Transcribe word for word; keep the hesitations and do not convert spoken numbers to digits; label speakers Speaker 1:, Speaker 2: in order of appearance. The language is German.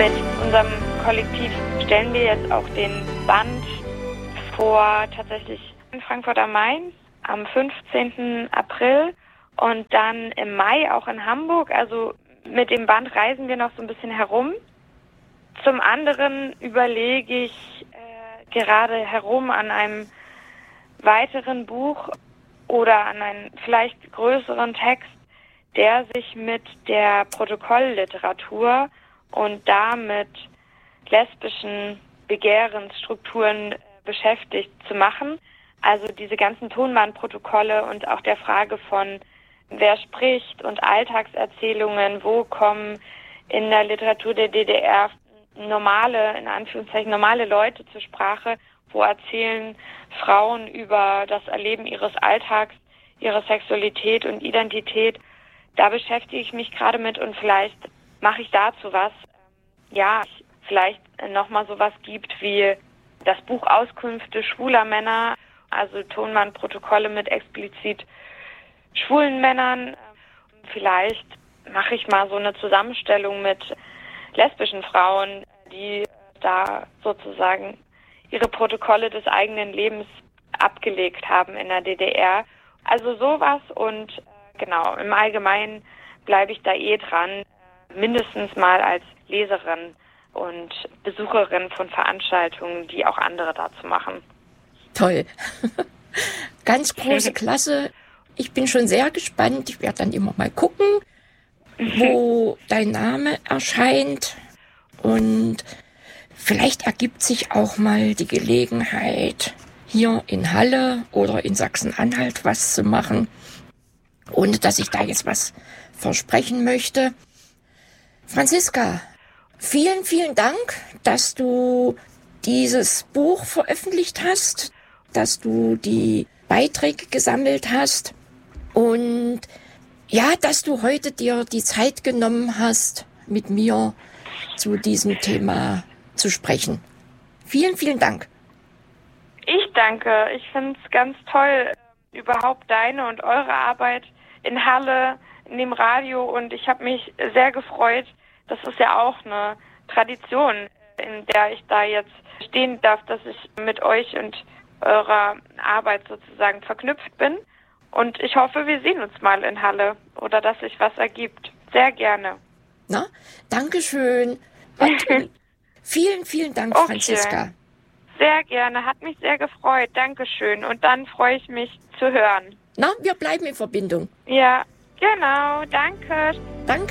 Speaker 1: Mit unserem Kollektiv stellen wir jetzt auch den Band vor, tatsächlich in Frankfurt am Main am fünfzehnten April und dann im Mai auch in Hamburg. Also mit dem Band reisen wir noch so ein bisschen herum. Zum anderen überlege ich äh, gerade herum an einem weiteren Buch oder an einem vielleicht größeren Text, der sich mit der Protokollliteratur und damit lesbischen Begehrensstrukturen äh, beschäftigt zu machen. Also diese ganzen Tonbandprotokolle und auch der Frage von, wer spricht und Alltagserzählungen, wo kommen in der Literatur der D D R normale, in Anführungszeichen normale Leute zur Sprache, wo erzählen Frauen über das Erleben ihres Alltags, ihre Sexualität und Identität. Da beschäftige ich mich gerade mit und vielleicht mache ich dazu was. Ja, vielleicht nochmal sowas gibt wie das Buch Auskünfte schwuler Männer, also Tonbandprotokolle mit explizit schwulen Männern. Vielleicht mache ich mal so eine Zusammenstellung mit lesbischen Frauen, die da sozusagen ihre Protokolle des eigenen Lebens abgelegt haben in der D D R. Also sowas und äh, genau, im Allgemeinen bleibe ich da eh dran, mindestens mal als Leserin und Besucherin von Veranstaltungen, die auch andere dazu machen.
Speaker 2: Toll. Ganz große Klasse. Ich bin schon sehr gespannt. Ich werde dann immer mal gucken, wo dein Name erscheint. Und vielleicht ergibt sich auch mal die Gelegenheit, hier in Halle oder in Sachsen-Anhalt was zu machen, ohne dass ich da jetzt was versprechen möchte. Franziska, vielen, vielen Dank, dass du dieses Buch veröffentlicht hast, dass du die Beiträge gesammelt hast und ja, dass du heute dir die Zeit genommen hast, mit mir zu diesem Thema zu sprechen. Vielen, vielen Dank.
Speaker 1: Ich danke. Ich finde es ganz toll, überhaupt deine und eure Arbeit in Halle, in dem Radio, und ich habe mich sehr gefreut. Das ist ja auch eine Tradition, in der ich da jetzt stehen darf, dass ich mit euch und eurer Arbeit sozusagen verknüpft bin. Und ich hoffe, wir sehen uns mal in Halle oder dass sich was ergibt. Sehr gerne.
Speaker 2: Na, Dankeschön. Und vielen, vielen Dank,
Speaker 1: okay.
Speaker 2: Franziska.
Speaker 1: Sehr gerne, hat mich sehr gefreut. Dankeschön. Und dann freue ich mich zu hören.
Speaker 2: Na, wir bleiben in Verbindung.
Speaker 1: Ja, genau. Danke.
Speaker 2: Danke.